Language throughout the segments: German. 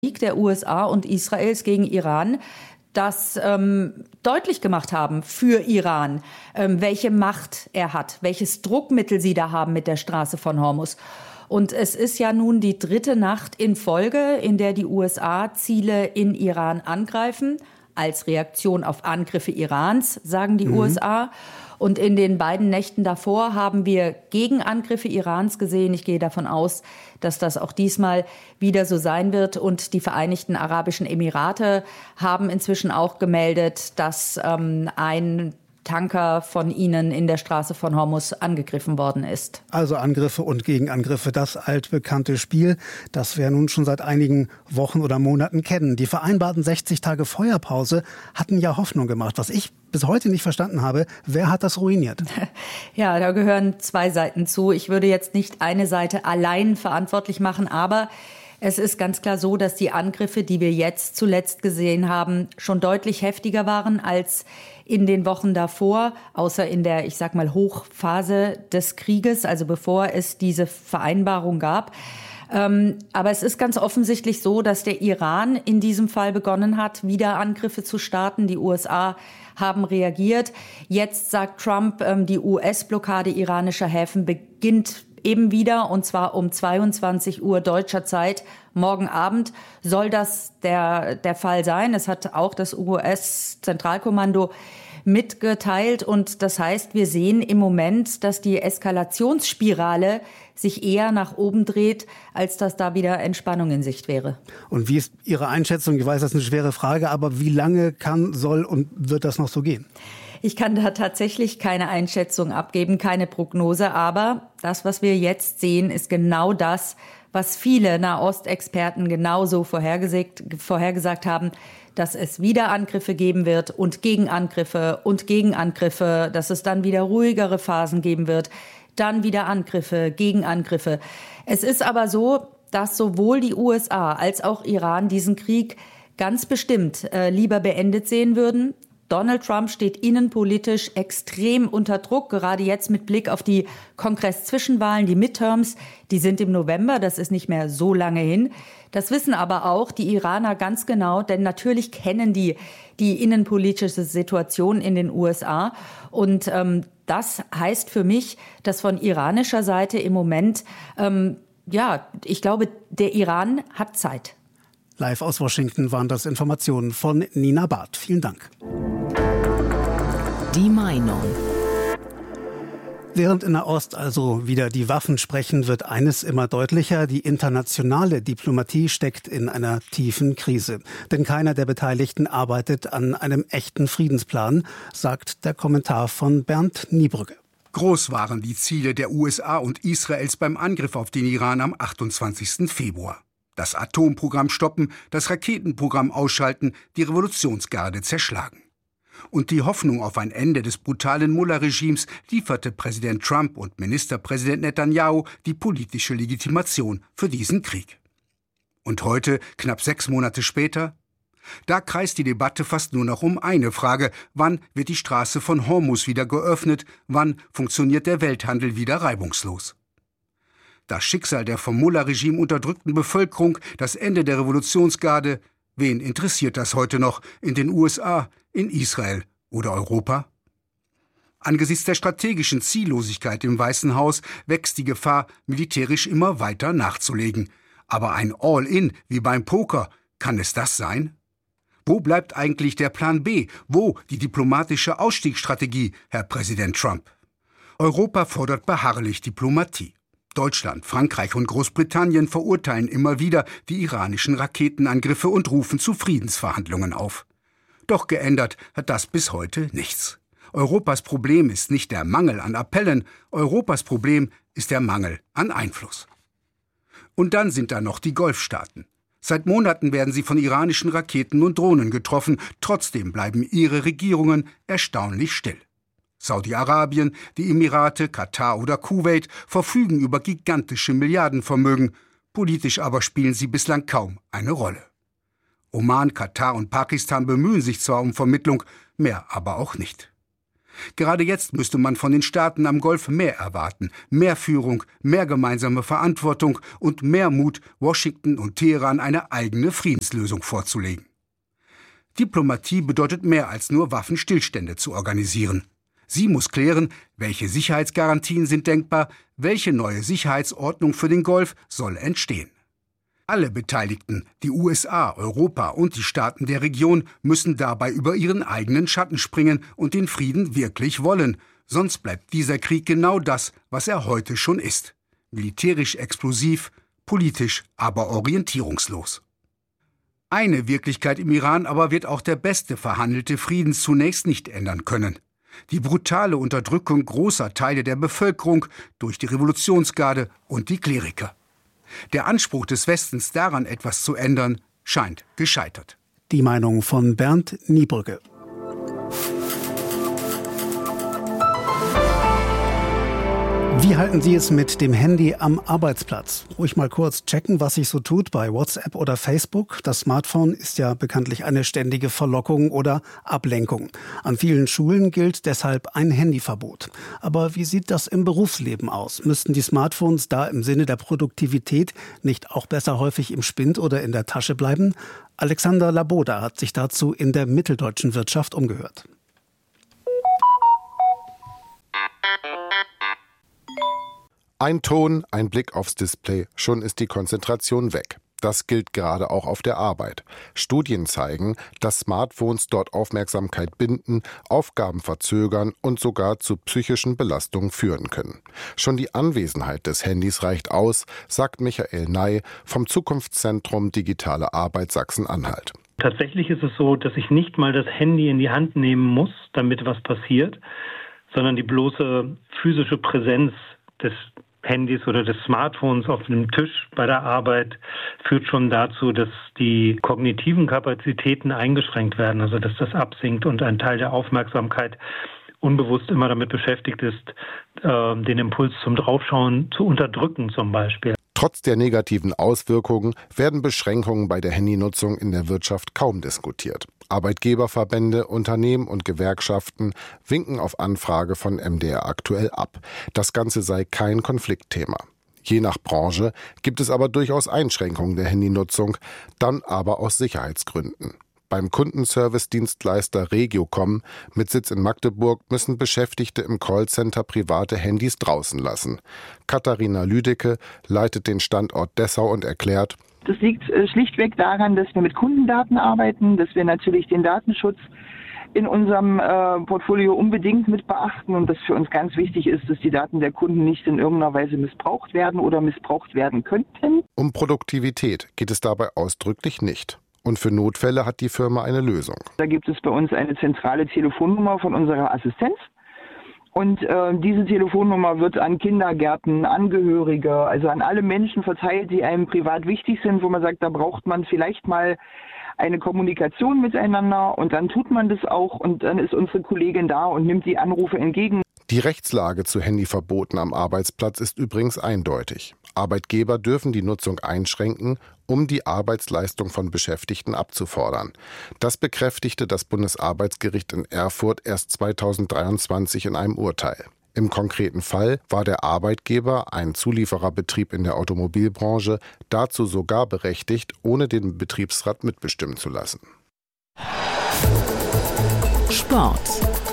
Krieg der USA und Israels gegen Iran das deutlich gemacht haben für Iran, welche Macht er hat, welches Druckmittel sie da haben mit der Straße von Hormuz. Und es ist ja nun die dritte Nacht in Folge, in der die USA Ziele in Iran angreifen, als Reaktion auf Angriffe Irans, sagen die USA. Und in den beiden Nächten davor haben wir Gegenangriffe Irans gesehen. Ich gehe davon aus, dass das auch diesmal wieder so sein wird. Und die Vereinigten Arabischen Emirate haben inzwischen auch gemeldet, dass ein Tanker von ihnen in der Straße von Hormuz angegriffen worden ist. Also Angriffe und Gegenangriffe, das altbekannte Spiel, das wir nun schon seit einigen Wochen oder Monaten kennen. Die vereinbarten 60 Tage Feuerpause hatten ja Hoffnung gemacht. Was ich bis heute nicht verstanden habe, wer hat das ruiniert? Ja, da gehören zwei Seiten zu. Ich würde jetzt nicht eine Seite allein verantwortlich machen, aber es ist ganz klar so, dass die Angriffe, die wir jetzt zuletzt gesehen haben, schon deutlich heftiger waren als in den Wochen davor, außer in der, ich sag mal, Hochphase des Krieges, also bevor es diese Vereinbarung gab. Aber es ist ganz offensichtlich so, dass der Iran in diesem Fall begonnen hat, wieder Angriffe zu starten. Die USA haben reagiert. Jetzt sagt Trump, die US-Blockade iranischer Häfen beginnt eben wieder, und zwar um 22 Uhr deutscher Zeit. Morgen Abend soll das der Fall sein. Es hat auch das US-Zentralkommando mitgeteilt. Und das heißt, wir sehen im Moment, dass die Eskalationsspirale sich eher nach oben dreht, als dass da wieder Entspannung in Sicht wäre. Und wie ist Ihre Einschätzung? Ich weiß, das ist eine schwere Frage, aber wie lange kann, soll und wird das noch so gehen? Ich kann da tatsächlich keine Einschätzung abgeben, keine Prognose. Aber das, was wir jetzt sehen, ist genau das, was viele Nahostexperten genauso vorhergesagt haben, dass es wieder Angriffe geben wird und Gegenangriffe, dass es dann wieder ruhigere Phasen geben wird, dann wieder Angriffe, Gegenangriffe. Es ist aber so, dass sowohl die USA als auch Iran diesen Krieg ganz bestimmt lieber beendet sehen würden. Donald Trump steht innenpolitisch extrem unter Druck, gerade jetzt mit Blick auf die Kongress-Zwischenwahlen, die Midterms. Die sind im November, das ist nicht mehr so lange hin. Das wissen aber auch die Iraner ganz genau, denn natürlich kennen die innenpolitische Situation in den USA. Und das heißt für mich, dass von iranischer Seite im Moment, ich glaube, der Iran hat Zeit. Live aus Washington waren das Informationen von Nina Barth. Vielen Dank. Die Meinung. Während in Nahost also wieder die Waffen sprechen, wird eines immer deutlicher: Die internationale Diplomatie steckt in einer tiefen Krise. Denn keiner der Beteiligten arbeitet an einem echten Friedensplan, sagt der Kommentar von Bernd Niebrügge. Groß waren die Ziele der USA und Israels beim Angriff auf den Iran am 28. Februar. Das Atomprogramm stoppen, das Raketenprogramm ausschalten, die Revolutionsgarde zerschlagen. Und die Hoffnung auf ein Ende des brutalen Mullah-Regimes lieferte Präsident Trump und Ministerpräsident Netanyahu die politische Legitimation für diesen Krieg. Und heute, knapp 6 Monate später? Da kreist die Debatte fast nur noch um eine Frage: Wann wird die Straße von Hormuz wieder geöffnet? Wann funktioniert der Welthandel wieder reibungslos? Das Schicksal der vom Mullah-Regime unterdrückten Bevölkerung, das Ende der Revolutionsgarde, wen interessiert das heute noch in den USA, in Israel oder Europa? Angesichts der strategischen Ziellosigkeit im Weißen Haus wächst die Gefahr, militärisch immer weiter nachzulegen. Aber ein All-in wie beim Poker, kann es das sein? Wo bleibt eigentlich der Plan B? Wo die diplomatische Ausstiegsstrategie, Herr Präsident Trump? Europa fordert beharrlich Diplomatie. Deutschland, Frankreich und Großbritannien verurteilen immer wieder die iranischen Raketenangriffe und rufen zu Friedensverhandlungen auf. Doch geändert hat das bis heute nichts. Europas Problem ist nicht der Mangel an Appellen, Europas Problem ist der Mangel an Einfluss. Und dann sind da noch die Golfstaaten. Seit Monaten werden sie von iranischen Raketen und Drohnen getroffen, trotzdem bleiben ihre Regierungen erstaunlich still. Saudi-Arabien, die Emirate, Katar oder Kuwait verfügen über gigantische Milliardenvermögen, politisch aber spielen sie bislang kaum eine Rolle. Oman, Katar und Pakistan bemühen sich zwar um Vermittlung, mehr aber auch nicht. Gerade jetzt müsste man von den Staaten am Golf mehr erwarten. Mehr Führung, mehr gemeinsame Verantwortung und mehr Mut, Washington und Teheran eine eigene Friedenslösung vorzulegen. Diplomatie bedeutet mehr als nur Waffenstillstände zu organisieren. Sie muss klären, welche Sicherheitsgarantien sind denkbar, welche neue Sicherheitsordnung für den Golf soll entstehen. Alle Beteiligten, die USA, Europa und die Staaten der Region, müssen dabei über ihren eigenen Schatten springen und den Frieden wirklich wollen. Sonst bleibt dieser Krieg genau das, was er heute schon ist. Militärisch explosiv, politisch aber orientierungslos. Eine Wirklichkeit im Iran aber wird auch der beste verhandelte Frieden zunächst nicht ändern können. Die brutale Unterdrückung großer Teile der Bevölkerung durch die Revolutionsgarde und die Kleriker. Der Anspruch des Westens daran, etwas zu ändern, scheint gescheitert. Die Meinung von Bernd Niebrücke. Wie halten Sie es mit dem Handy am Arbeitsplatz? Ruhig mal kurz checken, was sich so tut bei WhatsApp oder Facebook. Das Smartphone ist ja bekanntlich eine ständige Verlockung oder Ablenkung. An vielen Schulen gilt deshalb ein Handyverbot. Aber wie sieht das im Berufsleben aus? Müssten die Smartphones da im Sinne der Produktivität nicht auch besser häufig im Spind oder in der Tasche bleiben? Alexander Laboda hat sich dazu in der Mitteldeutschen Wirtschaft umgehört. Ein Ton, ein Blick aufs Display, schon ist die Konzentration weg. Das gilt gerade auch auf der Arbeit. Studien zeigen, dass Smartphones dort Aufmerksamkeit binden, Aufgaben verzögern und sogar zu psychischen Belastungen führen können. Schon die Anwesenheit des Handys reicht aus, sagt Michael Ney vom Zukunftszentrum Digitale Arbeit Sachsen-Anhalt. Tatsächlich ist es so, dass ich nicht mal das Handy in die Hand nehmen muss, damit was passiert, sondern die bloße physische Präsenz des Handys oder des Smartphones auf dem Tisch bei der Arbeit führt schon dazu, dass die kognitiven Kapazitäten eingeschränkt werden, also dass das absinkt und ein Teil der Aufmerksamkeit unbewusst immer damit beschäftigt ist, den Impuls zum Draufschauen zu unterdrücken zum Beispiel. Trotz der negativen Auswirkungen werden Beschränkungen bei der Handynutzung in der Wirtschaft kaum diskutiert. Arbeitgeberverbände, Unternehmen und Gewerkschaften winken auf Anfrage von MDR aktuell ab. Das Ganze sei kein Konfliktthema. Je nach Branche gibt es aber durchaus Einschränkungen der Handynutzung, dann aber aus Sicherheitsgründen. Beim Kundenservice-Dienstleister Regiocom mit Sitz in Magdeburg müssen Beschäftigte im Callcenter private Handys draußen lassen. Katharina Lüdecke leitet den Standort Dessau und erklärt: Das liegt schlichtweg daran, dass wir mit Kundendaten arbeiten, dass wir natürlich den Datenschutz in unserem Portfolio unbedingt mit beachten und dass für uns ganz wichtig ist, dass die Daten der Kunden nicht in irgendeiner Weise missbraucht werden oder missbraucht werden könnten. Um Produktivität geht es dabei ausdrücklich nicht. Und für Notfälle hat die Firma eine Lösung. Da gibt es bei uns eine zentrale Telefonnummer von unserer Assistenz. Und diese Telefonnummer wird an Kindergärten, Angehörige, also an alle Menschen verteilt, die einem privat wichtig sind, wo man sagt, da braucht man vielleicht mal eine Kommunikation miteinander. Und dann tut man das auch und dann ist unsere Kollegin da und nimmt die Anrufe entgegen. Die Rechtslage zu Handyverboten am Arbeitsplatz ist übrigens eindeutig. Arbeitgeber dürfen die Nutzung einschränken, um die Arbeitsleistung von Beschäftigten abzufordern. Das bekräftigte das Bundesarbeitsgericht in Erfurt erst 2023 in einem Urteil. Im konkreten Fall war der Arbeitgeber, ein Zuliefererbetrieb in der Automobilbranche, dazu sogar berechtigt, ohne den Betriebsrat mitbestimmen zu lassen. Sport.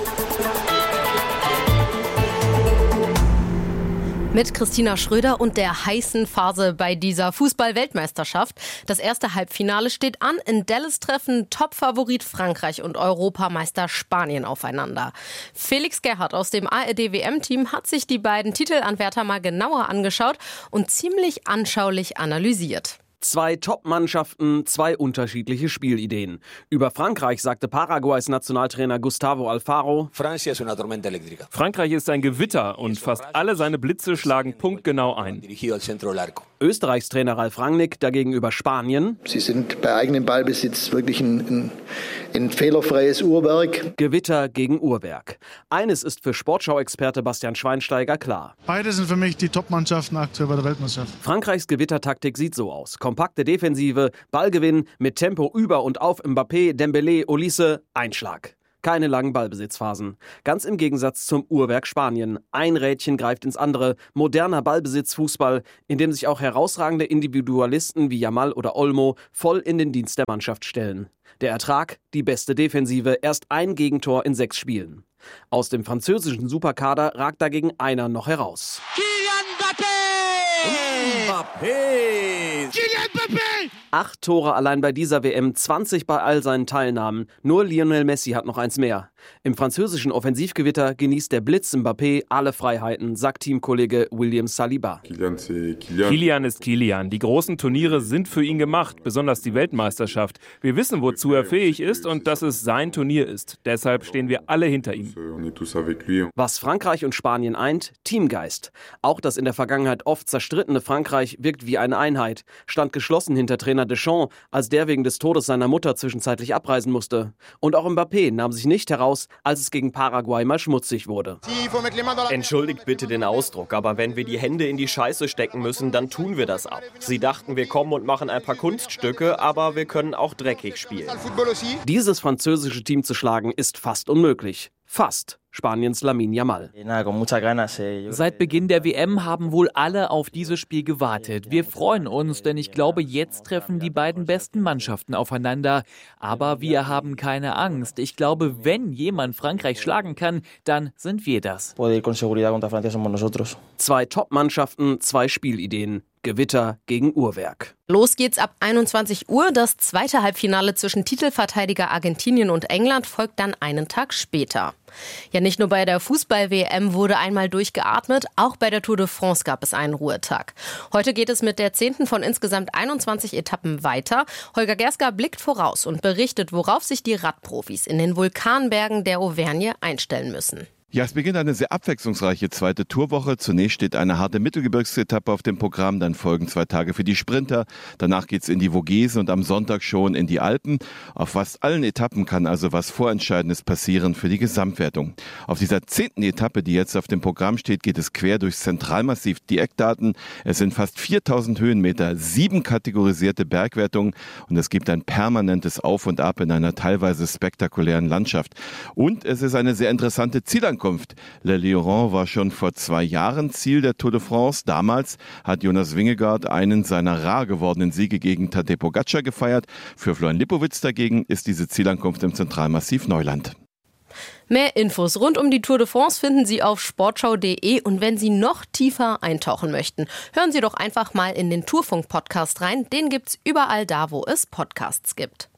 Mit Christina Schröder und der heißen Phase bei dieser Fußball-Weltmeisterschaft. Das erste Halbfinale steht an. In Dallas treffen Topfavorit Frankreich und Europameister Spanien aufeinander. Felix Gerhardt aus dem ARD-WM-Team hat sich die beiden Titelanwärter mal genauer angeschaut und ziemlich anschaulich analysiert. Zwei Top-Mannschaften, zwei unterschiedliche Spielideen. Über Frankreich sagte Paraguays Nationaltrainer Gustavo Alfaro: Frankreich ist ein Gewitter und fast alle seine Blitze schlagen punktgenau ein. Österreichs Trainer Ralf Rangnick dagegen über Spanien: Sie sind bei eigenem Ballbesitz wirklich ein fehlerfreies Uhrwerk. Gewitter gegen Uhrwerk. Eines ist für Sportschau-Experte Bastian Schweinsteiger klar. Beide sind für mich die Top-Mannschaften aktuell bei der Weltmeisterschaft. Frankreichs Gewittertaktik sieht so aus: kompakte Defensive, Ballgewinn, mit Tempo über und auf Mbappé, Dembélé, Olise, Einschlag. Keine langen Ballbesitzphasen. Ganz im Gegensatz zum Uhrwerk Spanien. Ein Rädchen greift ins andere. Moderner Ballbesitzfußball, in dem sich auch herausragende Individualisten wie Yamal oder Olmo voll in den Dienst der Mannschaft stellen. Der Ertrag? Die beste Defensive. Erst ein Gegentor in 6 Spielen. Aus dem französischen Superkader ragt dagegen einer noch heraus. Mbappé! 8 Tore allein bei dieser WM, 20 bei all seinen Teilnahmen. Nur Lionel Messi hat noch eins mehr. Im französischen Offensivgewitter genießt der Blitz Mbappé alle Freiheiten, sagt Teamkollege William Saliba. Kilian ist Kilian. Die großen Turniere sind für ihn gemacht, besonders die Weltmeisterschaft. Wir wissen, wozu er fähig ist und dass es sein Turnier ist. Deshalb stehen wir alle hinter ihm. Was Frankreich und Spanien eint? Teamgeist. Auch das in der Vergangenheit oft zerstrittene Frankreich wirkt wie eine Einheit, stand geschlossen hinter Trainer Deschamps, als der wegen des Todes seiner Mutter zwischenzeitlich abreisen musste. Und auch Mbappé nahm sich nicht heraus, als es gegen Paraguay mal schmutzig wurde. Entschuldigt bitte den Ausdruck, aber wenn wir die Hände in die Scheiße stecken müssen, dann tun wir das ab. Sie dachten, wir kommen und machen ein paar Kunststücke, aber wir können auch dreckig spielen. Dieses französische Team zu schlagen, ist fast unmöglich. Fast. Spaniens Lamine Yamal. Seit Beginn der WM haben wohl alle auf dieses Spiel gewartet. Wir freuen uns, denn ich glaube, jetzt treffen die beiden besten Mannschaften aufeinander. Aber wir haben keine Angst. Ich glaube, wenn jemand Frankreich schlagen kann, dann sind wir das. 2 Top-Mannschaften, 2 Spielideen. Gewitter gegen Uhrwerk. Los geht's ab 21 Uhr. Das zweite Halbfinale zwischen Titelverteidiger Argentinien und England folgt dann einen Tag später. Ja, nicht nur bei der Fußball-WM wurde einmal durchgeatmet, auch bei der Tour de France gab es einen Ruhetag. Heute geht es mit der 10. von insgesamt 21 Etappen weiter. Holger Gerska blickt voraus und berichtet, worauf sich die Radprofis in den Vulkanbergen der Auvergne einstellen müssen. Ja, es beginnt eine sehr abwechslungsreiche zweite Tourwoche. Zunächst steht eine harte Mittelgebirgsetappe auf dem Programm, dann folgen 2 Tage für die Sprinter. Danach geht's in die Vogesen und am Sonntag schon in die Alpen. Auf fast allen Etappen kann also was Vorentscheidendes passieren für die Gesamtwertung. Auf dieser 10. Etappe, die jetzt auf dem Programm steht, geht es quer durchs Zentralmassiv. Die Eckdaten: Es sind fast 4000 Höhenmeter, 7 kategorisierte Bergwertungen und es gibt ein permanentes Auf und Ab in einer teilweise spektakulären Landschaft. Und es ist eine sehr interessante Zielankunft. Le Lion war schon vor 2 Jahren Ziel der Tour de France. Damals hat Jonas Vingegaard einen seiner rar gewordenen Siege gegen Tadej Pogačar gefeiert. Für Florian Lipowitz dagegen ist diese Zielankunft im Zentralmassiv Neuland. Mehr Infos rund um die Tour de France finden Sie auf sportschau.de und wenn Sie noch tiefer eintauchen möchten, hören Sie doch einfach mal in den Tourfunk-Podcast rein. Den gibt's überall da, wo es Podcasts gibt.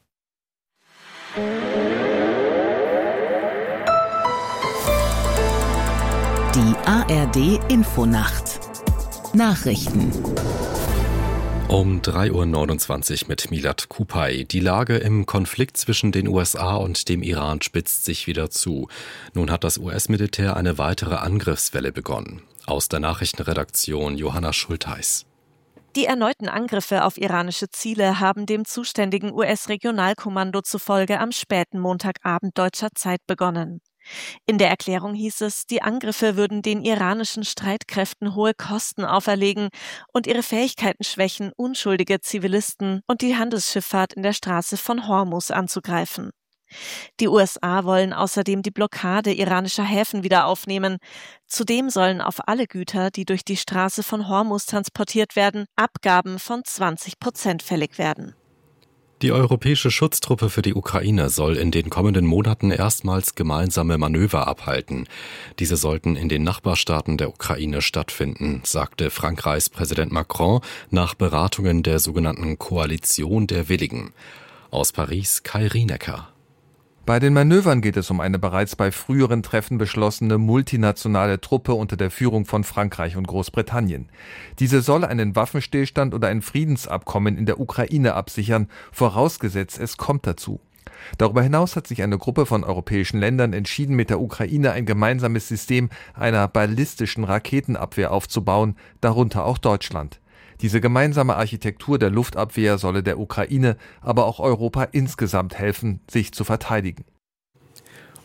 Die ARD-Infonacht. Nachrichten. Um 3:29 Uhr mit Milad Kupay. Die Lage im Konflikt zwischen den USA und dem Iran spitzt sich wieder zu. Nun hat das US-Militär eine weitere Angriffswelle begonnen. Aus der Nachrichtenredaktion Johanna Schultheis. Die erneuten Angriffe auf iranische Ziele haben dem zuständigen US-Regionalkommando zufolge am späten Montagabend deutscher Zeit begonnen. In der Erklärung hieß es, die Angriffe würden den iranischen Streitkräften hohe Kosten auferlegen und ihre Fähigkeiten schwächen, unschuldige Zivilisten und die Handelsschifffahrt in der Straße von Hormuz anzugreifen. Die USA wollen außerdem die Blockade iranischer Häfen wieder aufnehmen. Zudem sollen auf alle Güter, die durch die Straße von Hormuz transportiert werden, Abgaben von 20% fällig werden. Die europäische Schutztruppe für die Ukraine soll in den kommenden Monaten erstmals gemeinsame Manöver abhalten. Diese sollten in den Nachbarstaaten der Ukraine stattfinden, sagte Frankreichs Präsident Macron nach Beratungen der sogenannten Koalition der Willigen. Aus Paris Kai Rienecker. Bei den Manövern geht es um eine bereits bei früheren Treffen beschlossene multinationale Truppe unter der Führung von Frankreich und Großbritannien. Diese soll einen Waffenstillstand oder ein Friedensabkommen in der Ukraine absichern, vorausgesetzt es kommt dazu. Darüber hinaus hat sich eine Gruppe von europäischen Ländern entschieden, mit der Ukraine ein gemeinsames System einer ballistischen Raketenabwehr aufzubauen, darunter auch Deutschland. Diese gemeinsame Architektur der Luftabwehr solle der Ukraine, aber auch Europa insgesamt helfen, sich zu verteidigen.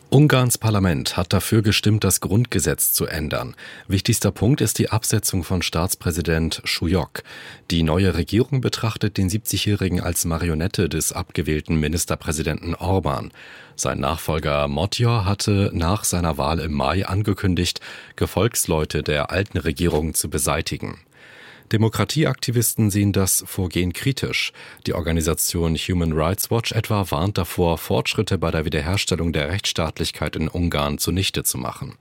Ungarns Parlament hat dafür gestimmt, das Grundgesetz zu ändern. Wichtigster Punkt ist die Absetzung von Staatspräsident Schujok. Die neue Regierung betrachtet den 70-Jährigen als Marionette des abgewählten Ministerpräsidenten Orbán. Sein Nachfolger Magyar hatte nach seiner Wahl im Mai angekündigt, Gefolgsleute der alten Regierung zu beseitigen. Demokratieaktivisten sehen das Vorgehen kritisch. Die Organisation Human Rights Watch etwa warnt davor, Fortschritte bei der Wiederherstellung der Rechtsstaatlichkeit in Ungarn zunichte zu machen.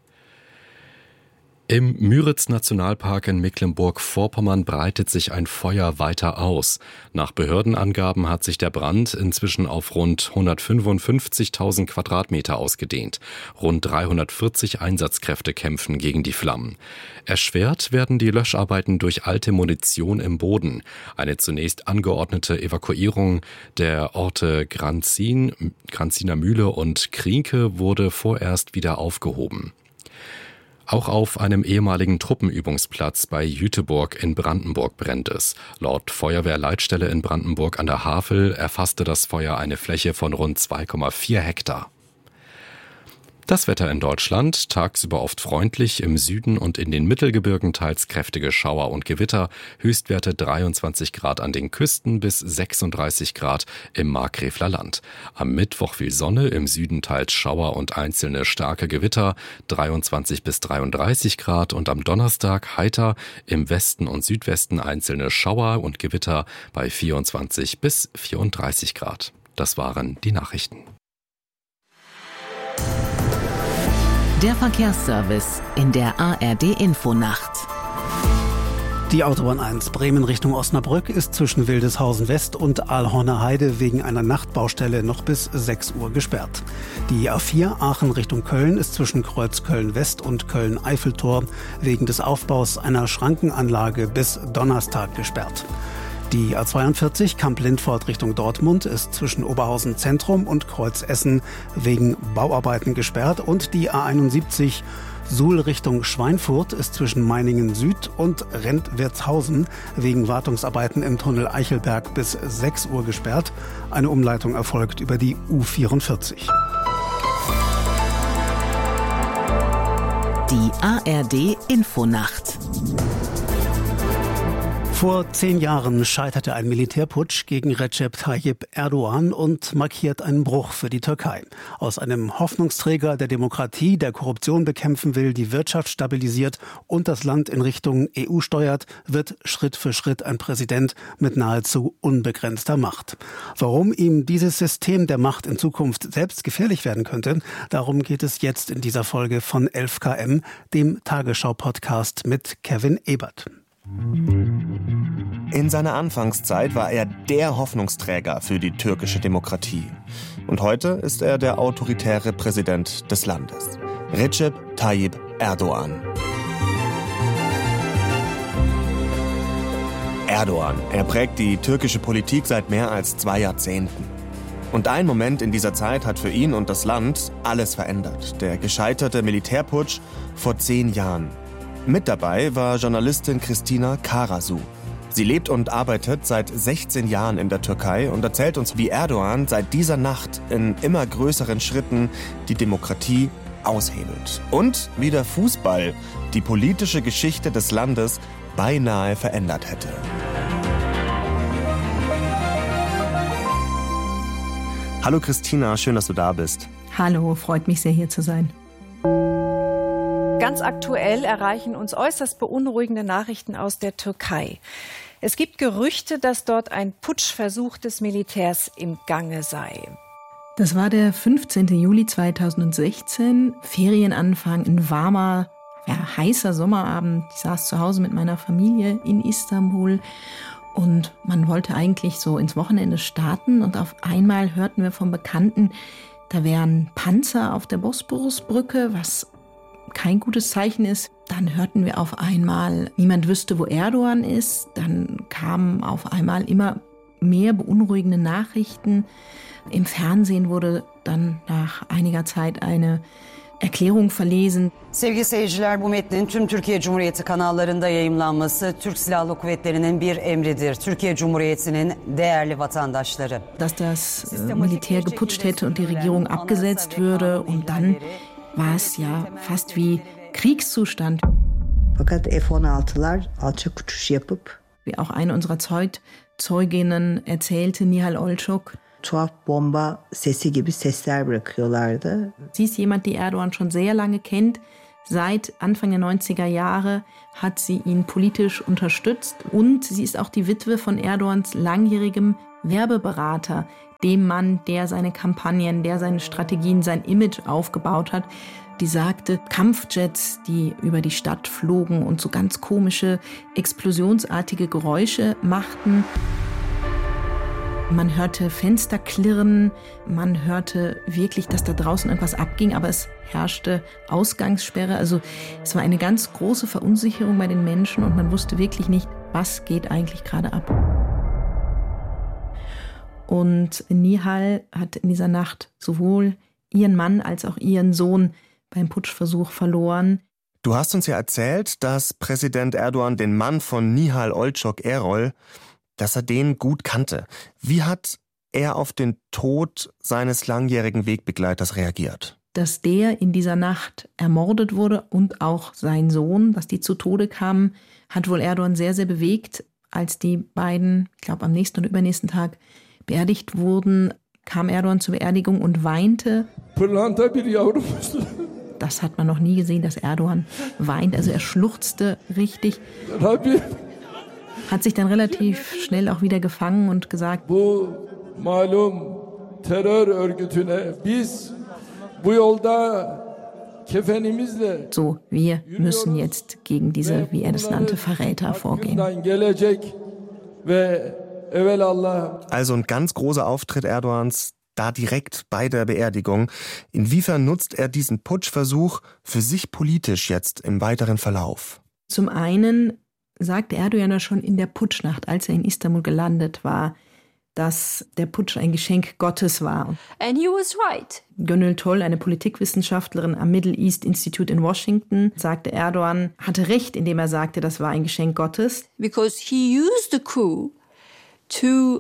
Im Müritz-Nationalpark in Mecklenburg-Vorpommern breitet sich ein Feuer weiter aus. Nach Behördenangaben hat sich der Brand inzwischen auf rund 155.000 Quadratmeter ausgedehnt. Rund 340 Einsatzkräfte kämpfen gegen die Flammen. Erschwert werden die Löscharbeiten durch alte Munition im Boden. Eine zunächst angeordnete Evakuierung der Orte Granziner Mühle und Krienke wurde vorerst wieder aufgehoben. Auch auf einem ehemaligen Truppenübungsplatz bei Jüterbog in Brandenburg brennt es. Laut Feuerwehrleitstelle in Brandenburg an der Havel erfasste das Feuer eine Fläche von rund 2,4 Hektar. Das Wetter in Deutschland, tagsüber oft freundlich, im Süden und in den Mittelgebirgen teils kräftige Schauer und Gewitter, Höchstwerte 23 Grad an den Küsten bis 36 Grad im Markgräfler Land. Am Mittwoch viel Sonne, im Süden teils Schauer und einzelne starke Gewitter, 23 bis 33 Grad und am Donnerstag heiter, im Westen und Südwesten einzelne Schauer und Gewitter bei 24 bis 34 Grad. Das waren die Nachrichten. Der Verkehrsservice in der ARD-Infonacht. Die Autobahn 1 Bremen Richtung Osnabrück ist zwischen Wildeshausen West und Aalhorner Heide wegen einer Nachtbaustelle noch bis 6 Uhr gesperrt. Die A4 Aachen Richtung Köln ist zwischen Kreuz Köln West und Köln Eiffeltor wegen des Aufbaus einer Schrankenanlage bis Donnerstag gesperrt. Die A42 Kamp-Lindfort Richtung Dortmund ist zwischen Oberhausen Zentrum und Kreuz Essen wegen Bauarbeiten gesperrt und die A71 Suhl Richtung Schweinfurt ist zwischen Meiningen Süd und Rentwirtshausen wegen Wartungsarbeiten im Tunnel Eichelberg bis 6 Uhr gesperrt. Eine Umleitung erfolgt über die U44. Die ARD Infonacht. Vor 10 Jahren scheiterte ein Militärputsch gegen Recep Tayyip Erdogan und markiert einen Bruch für die Türkei. Aus einem Hoffnungsträger der Demokratie, der Korruption bekämpfen will, die Wirtschaft stabilisiert und das Land in Richtung EU steuert, wird Schritt für Schritt ein Präsident mit nahezu unbegrenzter Macht. Warum ihm dieses System der Macht in Zukunft selbst gefährlich werden könnte, darum geht es jetzt in dieser Folge von 11KM, dem Tagesschau-Podcast mit Kevin Ebert. In seiner Anfangszeit war er der Hoffnungsträger für die türkische Demokratie. Und heute ist er der autoritäre Präsident des Landes. Recep Tayyip Erdogan. Erdogan, er prägt die türkische Politik seit mehr als 2 Jahrzehnten. Und ein Moment in dieser Zeit hat für ihn und das Land alles verändert. Der gescheiterte Militärputsch vor 10 Jahren. Mit dabei war Journalistin Christina Karasu. Sie lebt und arbeitet seit 16 Jahren in der Türkei und erzählt uns, wie Erdogan seit dieser Nacht in immer größeren Schritten die Demokratie aushebelt. Und wie der Fußball die politische Geschichte des Landes beinahe verändert hätte. Hallo Christina, schön, dass du da bist. Hallo, freut mich sehr, hier zu sein. Ganz aktuell erreichen uns äußerst beunruhigende Nachrichten aus der Türkei. Es gibt Gerüchte, dass dort ein Putschversuch des Militärs im Gange sei. Das war der 15. Juli 2016, Ferienanfang, ein warmer, heißer Sommerabend. Ich saß zu Hause mit meiner Familie in Istanbul und man wollte eigentlich so ins Wochenende starten und auf einmal hörten wir vom Bekannten, da wären Panzer auf der Bosporusbrücke, was kein gutes Zeichen ist. Dann hörten wir auf einmal, niemand wüsste, wo Erdogan ist. Dann kamen auf einmal immer mehr beunruhigende Nachrichten. Im Fernsehen wurde dann nach einiger Zeit eine Erklärung verlesen. Sevgili seyirciler, bu metnin tüm Türkiye Cumhuriyeti kanallarında yayımlanması Türk Silahlı Kuvvetleri'nin bir emridir. Türkiye Cumhuriyeti'nin değerli vatandaşları. Dass das Militär geputscht hätte und die Regierung abgesetzt würde und dann war es ja fast wie Kriegszustand. Fakat F-16'lar alçak uçuş yapıp wie auch eine unserer Zeuginnen erzählte, Nihal Olçok, tuhaf bomba sesi gibi sesler bırakıyorlardı. Sie ist jemand, die Erdogan schon sehr lange kennt. Seit Anfang der 90er Jahre hat sie ihn politisch unterstützt und sie ist auch die Witwe von Erdogans langjährigem Werbeberater, dem Mann, der seine Kampagnen, der seine Strategien, sein Image aufgebaut hat. Die sagte, Kampfjets, die über die Stadt flogen und so ganz komische, explosionsartige Geräusche machten. Man hörte Fenster klirren, man hörte wirklich, dass da draußen irgendwas abging, aber es herrschte Ausgangssperre. Also es war eine ganz große Verunsicherung bei den Menschen und man wusste wirklich nicht, was geht eigentlich gerade ab. Und Nihal hat in dieser Nacht sowohl ihren Mann als auch ihren Sohn beim Putschversuch verloren. Du hast uns ja erzählt, dass Präsident Erdogan den Mann von Nihal Olçok Erol, dass er den gut kannte. Wie hat er auf den Tod seines langjährigen Wegbegleiters reagiert? Dass der in dieser Nacht ermordet wurde und auch sein Sohn, dass die zu Tode kamen, hat wohl Erdogan sehr, sehr bewegt. Als die beiden, ich glaube am nächsten oder übernächsten Tag, beerdigt wurden, kam Erdogan zur Beerdigung und weinte. Das hat man noch nie gesehen, dass Erdogan weint. Also er schluchzte richtig. Hat sich dann relativ schnell auch wieder gefangen und gesagt, so, wir müssen jetzt gegen diese, wie er das nannte, Verräter vorgehen. Also ein ganz großer Auftritt Erdogans, da direkt bei der Beerdigung. Inwiefern nutzt er diesen Putschversuch für sich politisch jetzt im weiteren Verlauf? Zum einen sagte Erdogan ja schon in der Putschnacht, als er in Istanbul gelandet war, dass der Putsch ein Geschenk Gottes war. And he was right. Gönül Toll, eine Politikwissenschaftlerin am Middle East Institute in Washington, sagte, Erdogan hatte recht, indem er sagte, das war ein Geschenk Gottes. Because he used the coup to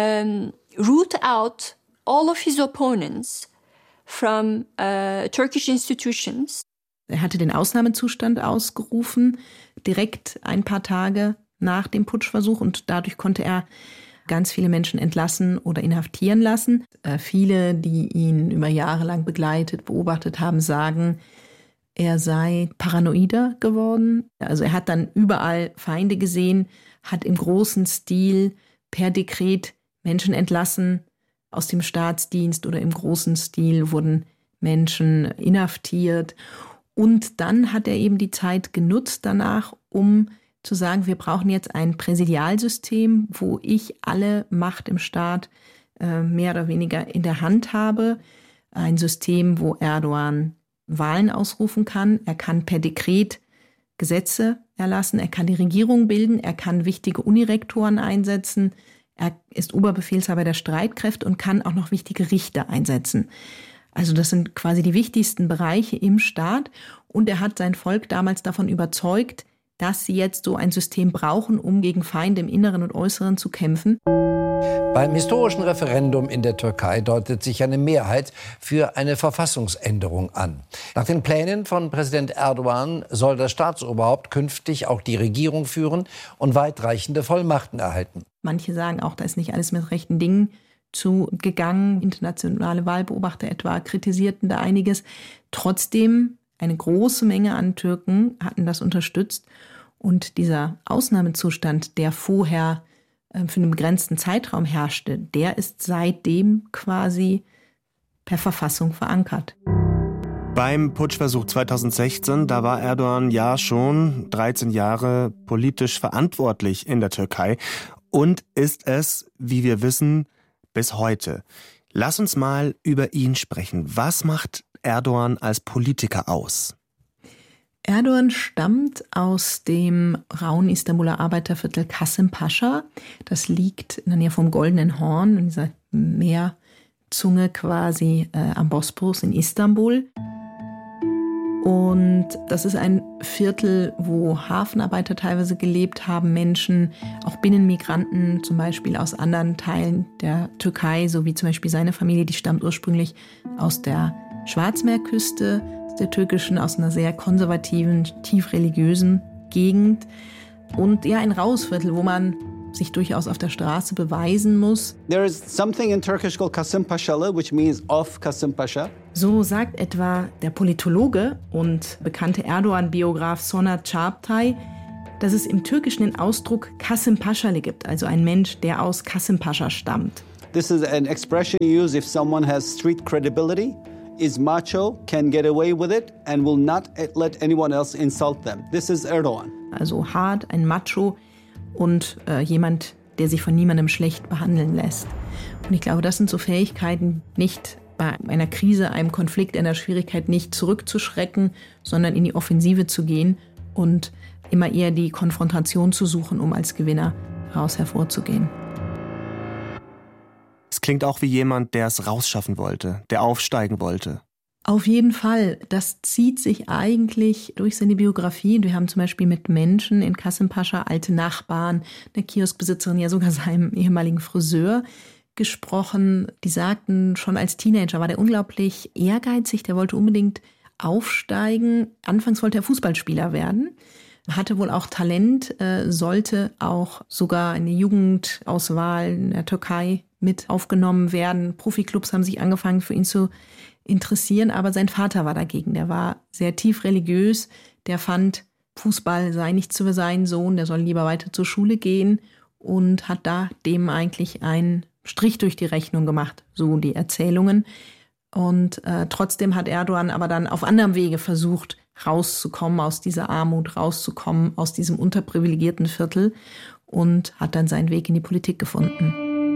root out all of his opponents from Turkish institutions. Er hatte den Ausnahmezustand ausgerufen, direkt ein paar Tage nach dem Putschversuch, und dadurch konnte er ganz viele Menschen entlassen oder inhaftieren lassen. Viele, die ihn über Jahre lang begleitet, beobachtet haben, sagen, er sei paranoider geworden. Also er hat dann überall Feinde gesehen, hat im großen Stil per Dekret Menschen entlassen aus dem Staatsdienst, oder im großen Stil wurden Menschen inhaftiert. Und dann hat er eben die Zeit genutzt danach, um zu sagen, wir brauchen jetzt ein Präsidialsystem, wo ich alle Macht im Staat mehr oder weniger in der Hand habe. Ein System, wo Erdogan Wahlen ausrufen kann. Er kann per Dekret Gesetze erlassen, er kann die Regierung bilden, er kann wichtige Unirektoren einsetzen, er ist Oberbefehlshaber der Streitkräfte und kann auch noch wichtige Richter einsetzen. Also das sind quasi die wichtigsten Bereiche im Staat, und er hat sein Volk damals davon überzeugt, dass sie jetzt so ein System brauchen, um gegen Feinde im Inneren und Äußeren zu kämpfen. Beim historischen Referendum in der Türkei deutet sich eine Mehrheit für eine Verfassungsänderung an. Nach den Plänen von Präsident Erdogan soll das Staatsoberhaupt künftig auch die Regierung führen und weitreichende Vollmachten erhalten. Manche sagen auch, da ist nicht alles mit rechten Dingen zugegangen. Internationale Wahlbeobachter etwa kritisierten da einiges. Trotzdem, eine große Menge an Türken hatten das unterstützt. Und dieser Ausnahmezustand, der vorher für einen begrenzten Zeitraum herrschte, der ist seitdem quasi per Verfassung verankert. Beim Putschversuch 2016, da war Erdogan ja schon 13 Jahre politisch verantwortlich in der Türkei und ist es, wie wir wissen, bis heute. Lass uns mal über ihn sprechen. Was macht Erdogan als Politiker aus? Erdogan stammt aus dem rauen Istanbuler Arbeiterviertel Kasımpaşa. Das liegt in der Nähe vom Goldenen Horn, in dieser Meerzunge quasi am Bosporus in Istanbul. Und das ist ein Viertel, wo Hafenarbeiter teilweise gelebt haben, Menschen, auch Binnenmigranten, zum Beispiel aus anderen Teilen der Türkei, so wie zum Beispiel seine Familie, die stammt ursprünglich aus der Schwarzmeerküste der türkischen, aus einer sehr konservativen, tief religiösen Gegend. Und ja, ein Rausviertel, wo man sich durchaus auf der Straße beweisen muss. There is something in Turkish called Kasımpaşalı, which means of Kasımpaşa. So sagt etwa der Politologe und bekannte Erdogan-Biograf Sonat Çağatay, dass es im Türkischen den Ausdruck Kasımpaşalı gibt, also ein Mensch, der aus Kasımpaşa stammt. This is an expression you use if someone has street credibility, is macho, can get away with it and will not let anyone else insult them. This is Erdogan. Also hart, ein Macho und jemand, der sich von niemandem schlecht behandeln lässt. Und ich glaube, das sind so Fähigkeiten, nicht bei einer Krise, einem Konflikt, einer Schwierigkeit nicht zurückzuschrecken, sondern in die Offensive zu gehen und immer eher die Konfrontation zu suchen, um als Gewinner raus hervorzugehen. Es klingt auch wie jemand, der es rausschaffen wollte, der aufsteigen wollte. Auf jeden Fall. Das zieht sich eigentlich durch seine Biografie. Wir haben zum Beispiel mit Menschen in Kasımpaşa, alte Nachbarn, eine Kioskbesitzerin, ja sogar seinem ehemaligen Friseur gesprochen. Die sagten, schon als Teenager war der unglaublich ehrgeizig, der wollte unbedingt aufsteigen. Anfangs wollte er Fußballspieler werden, hatte wohl auch Talent, sollte auch sogar in der Jugendauswahl in der Türkei mit aufgenommen werden. Profiklubs haben sich angefangen für ihn zu interessieren, aber sein Vater war dagegen. Der war sehr tief religiös, der fand, Fußball sei nichts für seinen Sohn, der soll lieber weiter zur Schule gehen und hat da dem eigentlich einen Strich durch die Rechnung gemacht, so die Erzählungen. Und trotzdem hat Erdogan aber dann auf anderem Wege versucht, rauszukommen aus dieser Armut, rauszukommen aus diesem unterprivilegierten Viertel und hat dann seinen Weg in die Politik gefunden.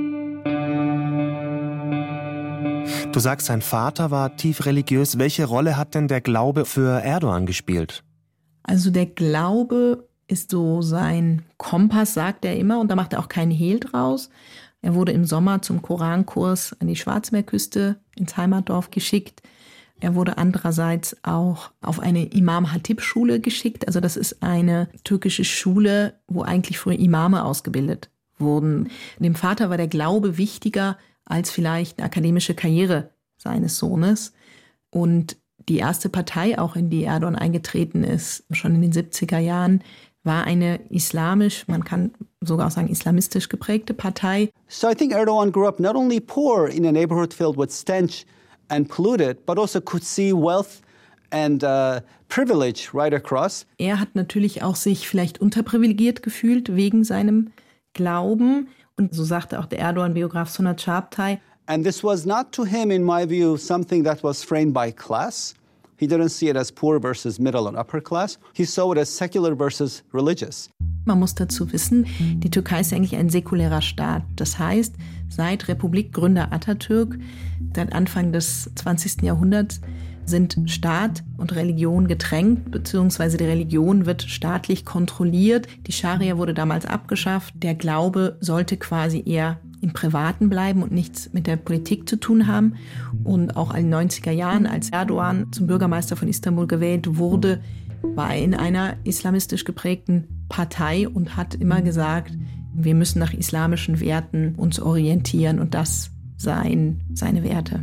Du sagst, sein Vater war tief religiös. Welche Rolle hat denn der Glaube für Erdogan gespielt? Also der Glaube ist so sein Kompass, sagt er immer, und da macht er auch keinen Hehl draus. Er wurde im Sommer zum Korankurs an die Schwarzmeerküste ins Heimatdorf geschickt. Er wurde andererseits auch auf eine Imam-Hatib-Schule geschickt. Also das ist eine türkische Schule, wo eigentlich früher Imame ausgebildet wurden. Dem Vater war der Glaube wichtiger als vielleicht eine akademische Karriere seines Sohnes. Und die erste Partei, auch in die Erdogan eingetreten ist, schon in den 70er Jahren, war eine islamisch, man kann sogar auch sagen islamistisch geprägte Partei. So I think Erdogan grew up not only poor in a neighborhood filled with stench and polluted, but also could see wealth and privilege right across. Er hat natürlich auch sich vielleicht unterprivilegiert gefühlt wegen seinem Glauben. Und so sagte auch der Erdogan-Biograf Sonat Çağatay. And this was not to him, in my view, something that was framed by class. He didn't see it as poor versus middle and upper class. He saw it as secular versus religious. Man muss dazu wissen, die Türkei ist eigentlich ein säkulärer Staat. Das heißt, seit Republikgründer Atatürk, seit Anfang des 20. Jahrhunderts, sind Staat und Religion getrennt, beziehungsweise die Religion wird staatlich kontrolliert. Die Scharia wurde damals abgeschafft. Der Glaube sollte quasi eher im Privaten bleiben und nichts mit der Politik zu tun haben. Und auch in den 90er Jahren, als Erdogan zum Bürgermeister von Istanbul gewählt wurde, war er in einer islamistisch geprägten Partei und hat immer gesagt, wir müssen nach islamischen Werten uns orientieren und das seien seine Werte.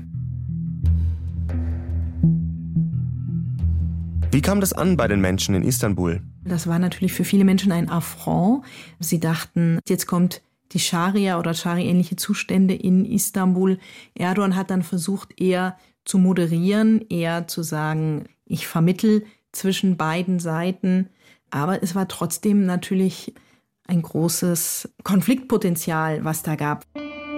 Wie kam das an bei den Menschen in Istanbul? Das war natürlich für viele Menschen ein Affront. Sie dachten, jetzt kommt die Scharia oder Scharia-ähnliche Zustände in Istanbul. Erdogan hat dann versucht, eher zu moderieren, eher zu sagen, ich vermittle zwischen beiden Seiten. Aber es war trotzdem natürlich ein großes Konfliktpotenzial, was da gab.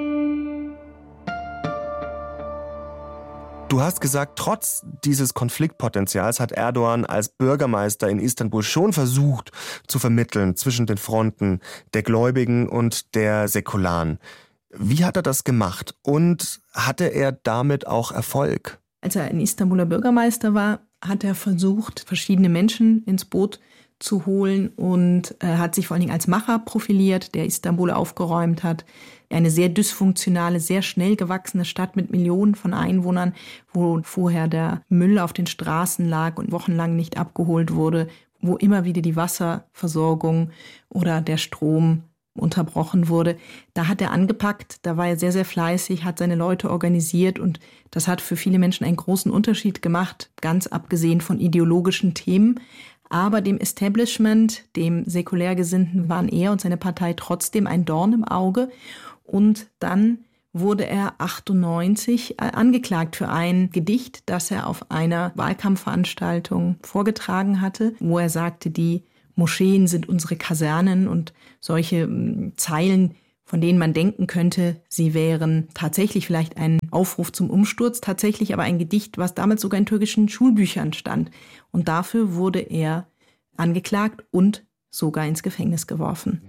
Du hast gesagt, trotz dieses Konfliktpotenzials hat Erdogan als Bürgermeister in Istanbul schon versucht zu vermitteln zwischen den Fronten der Gläubigen und der Säkularen. Wie hat er das gemacht und hatte er damit auch Erfolg? Als er ein Istanbuler Bürgermeister war, hat er versucht, verschiedene Menschen ins Boot zu holen und hat sich vor allen Dingen als Macher profiliert, der Istanbul aufgeräumt hat. Eine sehr dysfunktionale, sehr schnell gewachsene Stadt mit Millionen von Einwohnern, wo vorher der Müll auf den Straßen lag und wochenlang nicht abgeholt wurde, wo immer wieder die Wasserversorgung oder der Strom unterbrochen wurde. Da hat er angepackt, da war er sehr, sehr fleißig, hat seine Leute organisiert und das hat für viele Menschen einen großen Unterschied gemacht, ganz abgesehen von ideologischen Themen. Aber dem Establishment, dem säkulär Gesinnten, waren er und seine Partei trotzdem ein Dorn im Auge. Und dann wurde er 98 angeklagt für ein Gedicht, das er auf einer Wahlkampfveranstaltung vorgetragen hatte, wo er sagte, die Moscheen sind unsere Kasernen und solche Zeilen, von denen man denken könnte, sie wären tatsächlich vielleicht ein Aufruf zum Umsturz, tatsächlich aber ein Gedicht, was damals sogar in türkischen Schulbüchern stand. Und dafür wurde er angeklagt und sogar ins Gefängnis geworfen.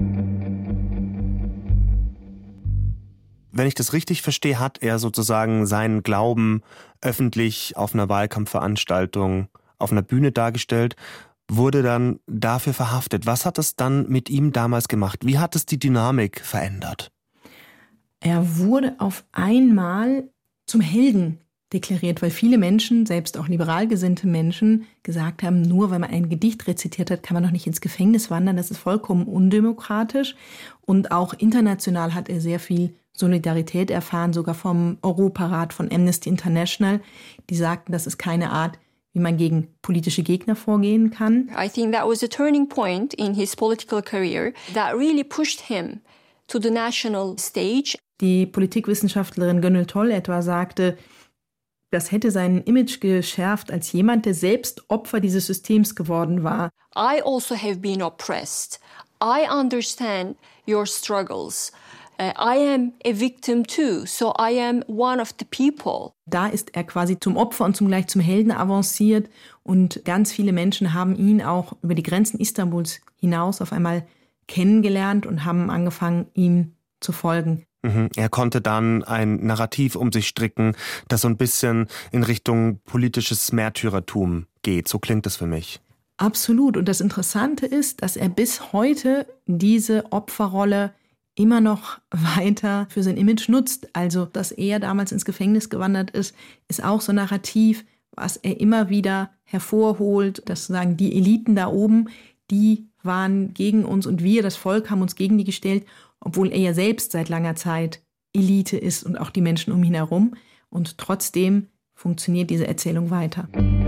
Wenn ich das richtig verstehe, hat er sozusagen seinen Glauben öffentlich auf einer Wahlkampfveranstaltung auf einer Bühne dargestellt, wurde dann dafür verhaftet. Was hat es dann mit ihm damals gemacht? Wie hat es die Dynamik verändert? Er wurde auf einmal zum Helden deklariert, weil viele Menschen, selbst auch liberal gesinnte Menschen, gesagt haben, nur weil man ein Gedicht rezitiert hat, kann man noch nicht ins Gefängnis wandern. Das ist vollkommen undemokratisch. Und auch international hat er sehr viel Solidarität erfahren, sogar vom Europarat, von Amnesty International. Die sagten, das ist keine Art, wie man gegen politische Gegner vorgehen kann. I think that was a turning point in his political career that really pushed him to the national stage. Die Politikwissenschaftlerin Gönül Toll etwa sagte, das hätte sein Image geschärft als jemand, der selbst Opfer dieses Systems geworden war. I also have been oppressed. I understand your struggles. I am a victim too, so I am one of the people. Da ist er quasi zum Opfer und zugleich zum Helden avanciert und ganz viele Menschen haben ihn auch über die Grenzen Istanbuls hinaus auf einmal kennengelernt und haben angefangen, ihm zu folgen. Er konnte dann ein Narrativ um sich stricken, das so ein bisschen in Richtung politisches Märtyrertum geht. So klingt es für mich. Absolut. Und das Interessante ist, dass er bis heute diese Opferrolle immer noch weiter für sein Image nutzt. Also, dass er damals ins Gefängnis gewandert ist, ist auch so ein Narrativ, was er immer wieder hervorholt, dass sozusagen die Eliten da oben, die waren gegen uns und wir, das Volk, haben uns gegen die gestellt, obwohl er ja selbst seit langer Zeit Elite ist und auch die Menschen um ihn herum. Und trotzdem funktioniert diese Erzählung weiter.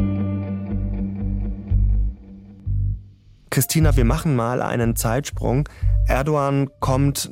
Christina, wir machen mal einen Zeitsprung. Erdogan kommt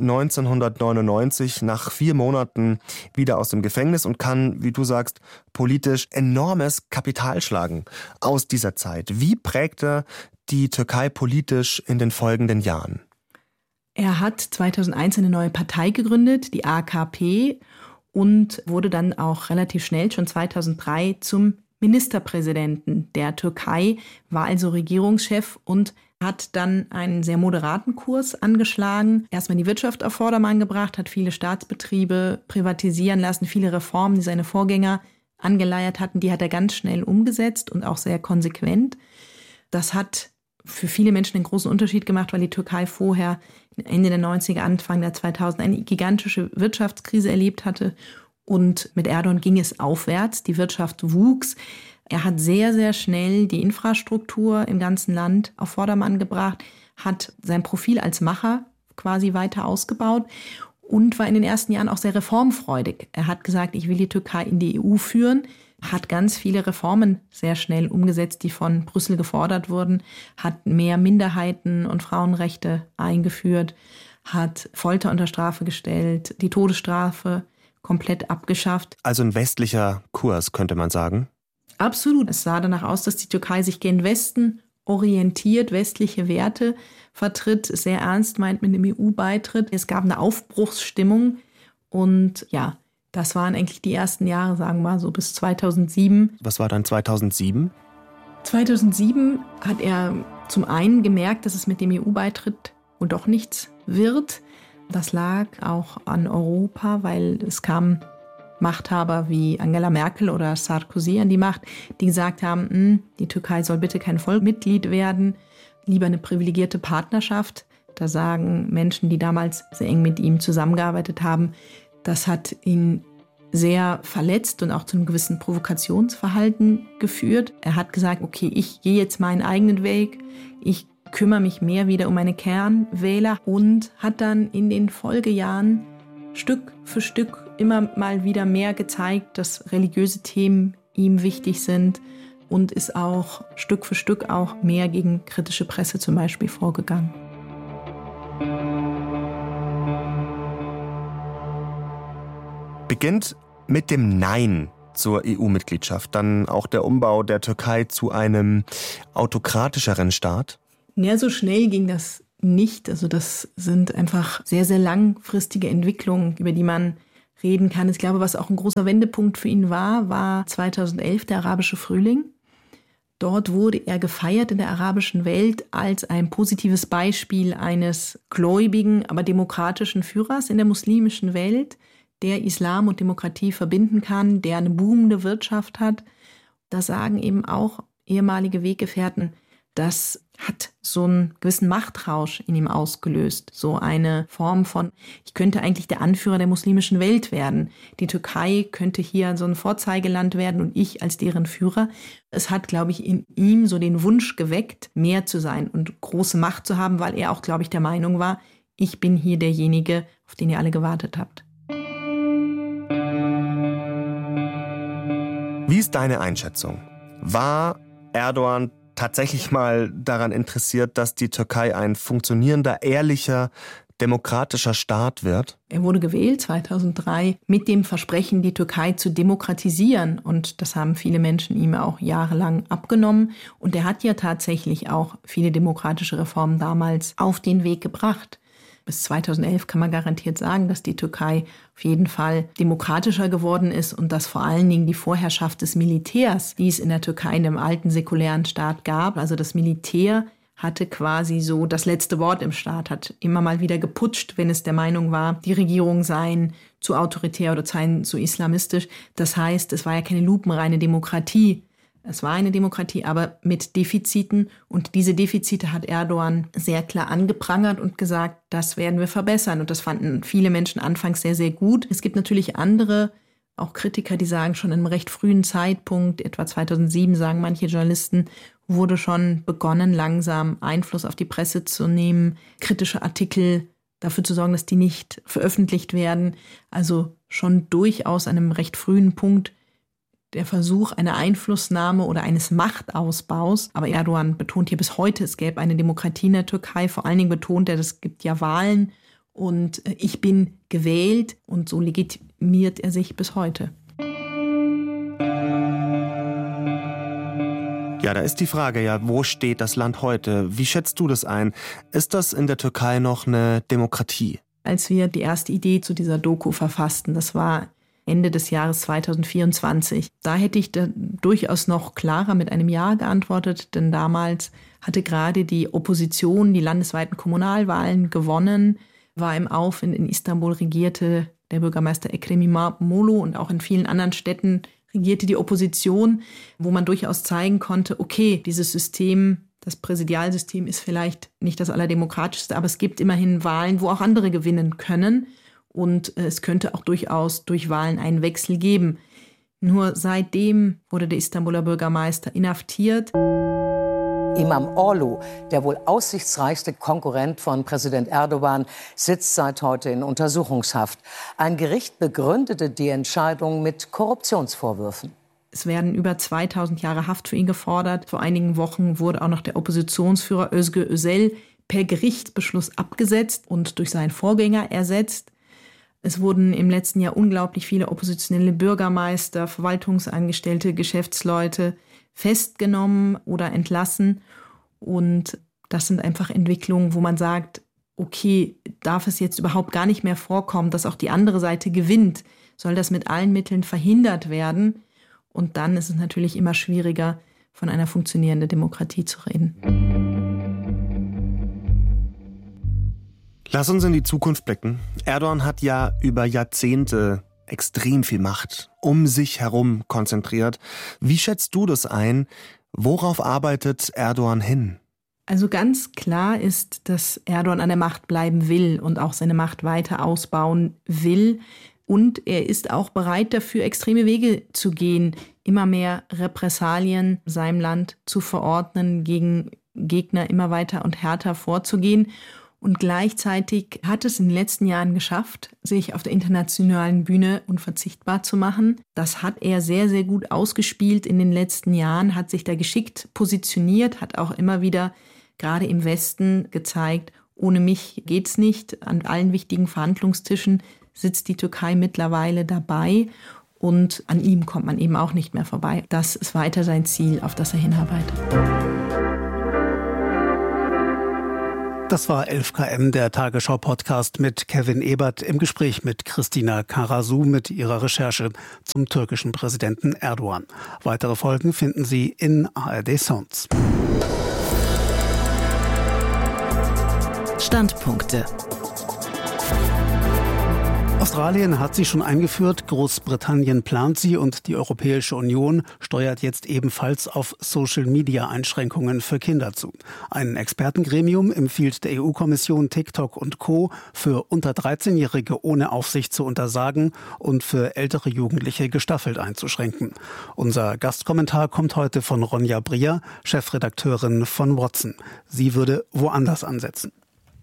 1999 nach 4 Monaten wieder aus dem Gefängnis und kann, wie du sagst, politisch enormes Kapital schlagen aus dieser Zeit. Wie prägte die Türkei politisch in den folgenden Jahren? Er hat 2001 eine neue Partei gegründet, die AKP, und wurde dann auch relativ schnell, schon 2003, zum Ministerpräsidenten der Türkei, war also Regierungschef und hat dann einen sehr moderaten Kurs angeschlagen. Erstmal die Wirtschaft auf Vordermann gebracht, hat viele Staatsbetriebe privatisieren lassen, viele Reformen, die seine Vorgänger angeleiert hatten, die hat er ganz schnell umgesetzt und auch sehr konsequent. Das hat für viele Menschen einen großen Unterschied gemacht, weil die Türkei vorher Ende der 90er, Anfang der 2000 eine gigantische Wirtschaftskrise erlebt hatte. Und mit Erdogan ging es aufwärts, die Wirtschaft wuchs. Er hat sehr, sehr schnell die Infrastruktur im ganzen Land auf Vordermann gebracht, hat sein Profil als Macher quasi weiter ausgebaut und war in den ersten Jahren auch sehr reformfreudig. Er hat gesagt, ich will die Türkei in die EU führen, hat ganz viele Reformen sehr schnell umgesetzt, die von Brüssel gefordert wurden, hat mehr Minderheiten und Frauenrechte eingeführt, hat Folter unter Strafe gestellt, die Todesstrafe komplett abgeschafft. Also ein westlicher Kurs, könnte man sagen. Absolut. Es sah danach aus, dass die Türkei sich gen Westen orientiert, westliche Werte vertritt, sehr ernst meint mit dem EU-Beitritt. Es gab eine Aufbruchsstimmung und ja, das waren eigentlich die ersten Jahre, sagen wir mal so bis 2007. Was war dann 2007? 2007 hat er zum einen gemerkt, dass es mit dem EU-Beitritt wohl doch nichts wird. Das lag auch an Europa, weil es kamen Machthaber wie Angela Merkel oder Sarkozy an die Macht, die gesagt haben, die Türkei soll bitte kein Vollmitglied werden, lieber eine privilegierte Partnerschaft. Da sagen Menschen, die damals sehr eng mit ihm zusammengearbeitet haben, das hat ihn sehr verletzt und auch zu einem gewissen Provokationsverhalten geführt. Er hat gesagt, okay, ich gehe jetzt meinen eigenen Weg, ich kümmere mich mehr wieder um meine Kernwähler und hat dann in den Folgejahren Stück für Stück immer mal wieder mehr gezeigt, dass religiöse Themen ihm wichtig sind und ist auch Stück für Stück auch mehr gegen kritische Presse zum Beispiel vorgegangen. Beginnt mit dem Nein zur EU-Mitgliedschaft, dann auch der Umbau der Türkei zu einem autokratischeren Staat? Ja, so schnell ging das nicht. Also das sind einfach sehr, sehr langfristige Entwicklungen, über die man reden kann. Ich glaube, was auch ein großer Wendepunkt für ihn war 2011 der arabische Frühling. Dort wurde er gefeiert in der arabischen Welt als ein positives Beispiel eines gläubigen, aber demokratischen Führers in der muslimischen Welt, der Islam und Demokratie verbinden kann, der eine boomende Wirtschaft hat. Da sagen eben auch ehemalige Weggefährten, das hat so einen gewissen Machtrausch in ihm ausgelöst. So eine Form von, ich könnte eigentlich der Anführer der muslimischen Welt werden. Die Türkei könnte hier so ein Vorzeigeland werden und ich als deren Führer. Es hat, glaube ich, in ihm so den Wunsch geweckt, mehr zu sein und große Macht zu haben, weil er auch, glaube ich, der Meinung war, ich bin hier derjenige, auf den ihr alle gewartet habt. Wie ist deine Einschätzung? War Erdogan tatsächlich mal daran interessiert, dass die Türkei ein funktionierender, ehrlicher, demokratischer Staat wird? Er wurde gewählt 2003 mit dem Versprechen, die Türkei zu demokratisieren. Und das haben viele Menschen ihm auch jahrelang abgenommen. Und er hat ja tatsächlich auch viele demokratische Reformen damals auf den Weg gebracht. Bis 2011 kann man garantiert sagen, dass die Türkei auf jeden Fall demokratischer geworden ist und dass vor allen Dingen die Vorherrschaft des Militärs, die es in der Türkei in dem alten säkulären Staat gab, also das Militär hatte quasi so das letzte Wort im Staat, hat immer mal wieder geputscht, wenn es der Meinung war, die Regierung seien zu autoritär oder seien zu islamistisch. Das heißt, es war ja keine lupenreine Demokratie. Es war eine Demokratie, aber mit Defiziten. Und diese Defizite hat Erdogan sehr klar angeprangert und gesagt, das werden wir verbessern. Und das fanden viele Menschen anfangs sehr, sehr gut. Es gibt natürlich andere, auch Kritiker, die sagen, schon in einem recht frühen Zeitpunkt, etwa 2007, sagen manche Journalisten, wurde schon begonnen, langsam Einfluss auf die Presse zu nehmen, kritische Artikel dafür zu sorgen, dass die nicht veröffentlicht werden. Also schon durchaus an einem recht frühen Punkt der Versuch einer Einflussnahme oder eines Machtausbaus. Aber Erdogan betont hier bis heute, es gäbe eine Demokratie in der Türkei. Vor allen Dingen betont er, es gibt ja Wahlen und ich bin gewählt und so legitimiert er sich bis heute. Ja, da ist die Frage, ja, wo steht das Land heute? Wie schätzt du das ein? Ist das in der Türkei noch eine Demokratie? Als wir die erste Idee zu dieser Doku verfassten, das war Ende des Jahres 2024. Da hätte ich durchaus noch klarer mit einem Ja geantwortet, denn damals hatte gerade die Opposition die landesweiten Kommunalwahlen gewonnen, war im Aufwind. In Istanbul regierte der Bürgermeister Ekrem İmamoğlu und auch in vielen anderen Städten regierte die Opposition, wo man durchaus zeigen konnte, okay, dieses System, das Präsidialsystem ist vielleicht nicht das allerdemokratischste, aber es gibt immerhin Wahlen, wo auch andere gewinnen können. Und es könnte auch durchaus durch Wahlen einen Wechsel geben. Nur seitdem wurde der Istanbuler Bürgermeister inhaftiert. İmamoğlu, der wohl aussichtsreichste Konkurrent von Präsident Erdogan, sitzt seit heute in Untersuchungshaft. Ein Gericht begründete die Entscheidung mit Korruptionsvorwürfen. Es werden über 2000 Jahre Haft für ihn gefordert. Vor einigen Wochen wurde auch noch der Oppositionsführer Özgür Özel per Gerichtsbeschluss abgesetzt und durch seinen Vorgänger ersetzt. Es wurden im letzten Jahr unglaublich viele oppositionelle Bürgermeister, Verwaltungsangestellte, Geschäftsleute festgenommen oder entlassen. Und das sind einfach Entwicklungen, wo man sagt, okay, darf es jetzt überhaupt gar nicht mehr vorkommen, dass auch die andere Seite gewinnt? Soll das mit allen Mitteln verhindert werden? Und dann ist es natürlich immer schwieriger, von einer funktionierenden Demokratie zu reden. Lass uns in die Zukunft blicken. Erdogan hat ja über Jahrzehnte extrem viel Macht um sich herum konzentriert. Wie schätzt du das ein? Worauf arbeitet Erdogan hin? Also ganz klar ist, dass Erdogan an der Macht bleiben will und auch seine Macht weiter ausbauen will. Und er ist auch bereit dafür, extreme Wege zu gehen, immer mehr Repressalien seinem Land zu verordnen, gegen Gegner immer weiter und härter vorzugehen. Und gleichzeitig hat es in den letzten Jahren geschafft, sich auf der internationalen Bühne unverzichtbar zu machen. Das hat er sehr, sehr gut ausgespielt in den letzten Jahren, hat sich da geschickt positioniert, hat auch immer wieder gerade im Westen gezeigt, ohne mich geht's nicht. An allen wichtigen Verhandlungstischen sitzt die Türkei mittlerweile dabei und an ihm kommt man eben auch nicht mehr vorbei. Das ist weiter sein Ziel, auf das er hinarbeitet. Das war 11KM, der Tagesschau-Podcast mit Kevin Ebert im Gespräch mit Christina Karasu mit ihrer Recherche zum türkischen Präsidenten Erdogan. Weitere Folgen finden Sie in ARD Sounds. Standpunkte. Australien hat sie schon eingeführt, Großbritannien plant sie und die Europäische Union steuert jetzt ebenfalls auf Social-Media-Einschränkungen für Kinder zu. Ein Expertengremium empfiehlt der EU-Kommission, TikTok und Co. für unter 13-Jährige ohne Aufsicht zu untersagen und für ältere Jugendliche gestaffelt einzuschränken. Unser Gastkommentar kommt heute von Ronja Brier, Chefredakteurin von Watson. Sie würde woanders ansetzen.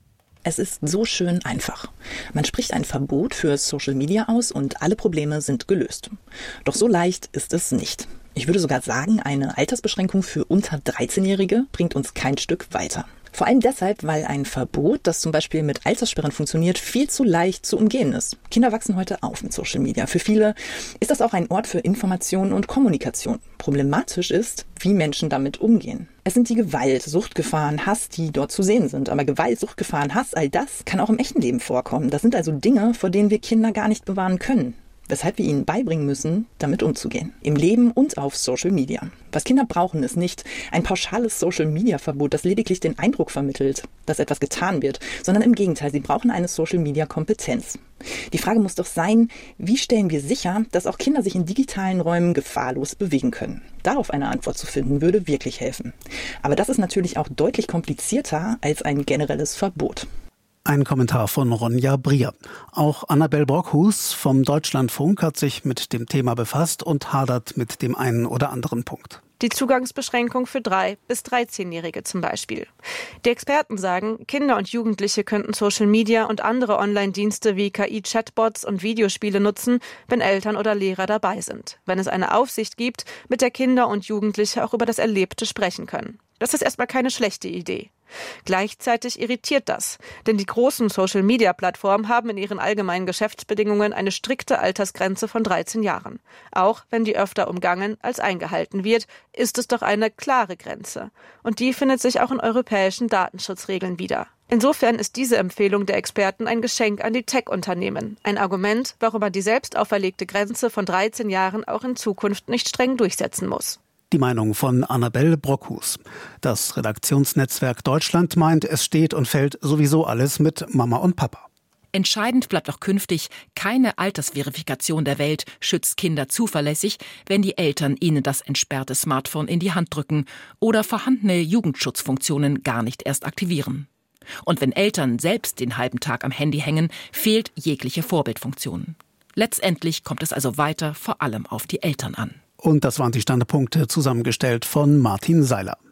Es ist so schön einfach. Man spricht ein Verbot für Social Media aus und alle Probleme sind gelöst. Doch so leicht ist es nicht. Ich würde sogar sagen, eine Altersbeschränkung für unter 13-Jährige bringt uns kein Stück weiter. Vor allem deshalb, weil ein Verbot, das zum Beispiel mit Alterssperren funktioniert, viel zu leicht zu umgehen ist. Kinder wachsen heute auf mit Social Media. Für viele ist das auch ein Ort für Information und Kommunikation. Problematisch ist, wie Menschen damit umgehen. Es sind die Gewalt, Suchtgefahren, Hass, die dort zu sehen sind. Aber Gewalt, Suchtgefahren, Hass, all das kann auch im echten Leben vorkommen. Das sind also Dinge, vor denen wir Kinder gar nicht bewahren können. Weshalb wir ihnen beibringen müssen, damit umzugehen. Im Leben und auf Social Media. Was Kinder brauchen, ist nicht ein pauschales Social-Media-Verbot, das lediglich den Eindruck vermittelt, dass etwas getan wird, sondern im Gegenteil, sie brauchen eine Social-Media-Kompetenz. Die Frage muss doch sein, wie stellen wir sicher, dass auch Kinder sich in digitalen Räumen gefahrlos bewegen können? Darauf eine Antwort zu finden, würde wirklich helfen. Aber das ist natürlich auch deutlich komplizierter als ein generelles Verbot. Ein Kommentar von Ronja Brier. Auch Annabel Brockhus vom Deutschlandfunk hat sich mit dem Thema befasst und hadert mit dem einen oder anderen Punkt. Die Zugangsbeschränkung für 3- bis 13-Jährige zum Beispiel. Die Experten sagen, Kinder und Jugendliche könnten Social Media und andere Online-Dienste wie KI-Chatbots und Videospiele nutzen, wenn Eltern oder Lehrer dabei sind. Wenn es eine Aufsicht gibt, mit der Kinder und Jugendliche auch über das Erlebte sprechen können. Das ist erstmal keine schlechte Idee. Gleichzeitig irritiert das, denn die großen Social-Media-Plattformen haben in ihren allgemeinen Geschäftsbedingungen eine strikte Altersgrenze von 13 Jahren. Auch wenn die öfter umgangen als eingehalten wird, ist es doch eine klare Grenze. Und die findet sich auch in europäischen Datenschutzregeln wieder. Insofern ist diese Empfehlung der Experten ein Geschenk an die Tech-Unternehmen. Ein Argument, warum man die selbst auferlegte Grenze von 13 Jahren auch in Zukunft nicht streng durchsetzen muss. Die Meinung von Annabel Brockhus. Das Redaktionsnetzwerk Deutschland meint, es steht und fällt sowieso alles mit Mama und Papa. Entscheidend bleibt auch künftig, keine Altersverifikation der Welt schützt Kinder zuverlässig, wenn die Eltern ihnen das entsperrte Smartphone in die Hand drücken oder vorhandene Jugendschutzfunktionen gar nicht erst aktivieren. Und wenn Eltern selbst den halben Tag am Handy hängen, fehlt jegliche Vorbildfunktion. Letztendlich kommt es also weiter vor allem auf die Eltern an. Und das waren die Standpunkte, zusammengestellt von Martin Seiler.